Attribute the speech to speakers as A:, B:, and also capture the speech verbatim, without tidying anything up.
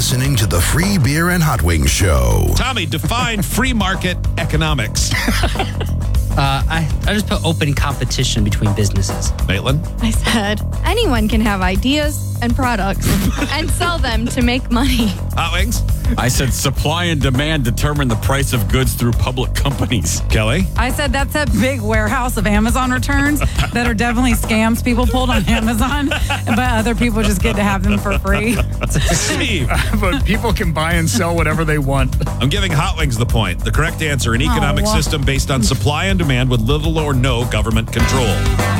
A: listening to the Free Beer and Hot Wings Show.
B: Tommy, define free market economics.
C: Uh, I, I just put open competition between businesses.
B: Maitland?
D: I said anyone can have ideas and products and sell them to make money.
B: Hot Wings?
E: I said supply and demand determine the price of goods through public companies.
B: Kelly?
F: I said that's that big warehouse of Amazon returns that are definitely scams people pulled on Amazon, but other people just get to have them for free.
B: Steve?
G: But people can buy and sell whatever they want.
B: I'm giving Hot Wings the point. The correct answer, an economic
F: Oh.
B: system based on supply and demand with little or no government control.